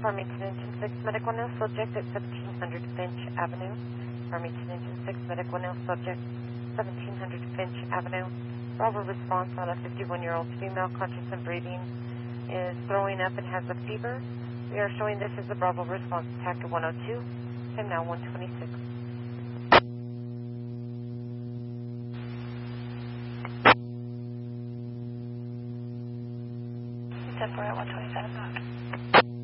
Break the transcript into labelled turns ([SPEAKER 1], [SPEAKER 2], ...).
[SPEAKER 1] Farmington Engine 6, Medical Now, subject at 1700 Finch Avenue. Farmington Engine 6, Medical Now, subject 1700 Finch Avenue. Bravo response on a 51-year-old female, conscious and breathing, is throwing up and has a fever. We are showing this as a Bravo response. Attack at 102, time now 126.
[SPEAKER 2] 10-4 at 127.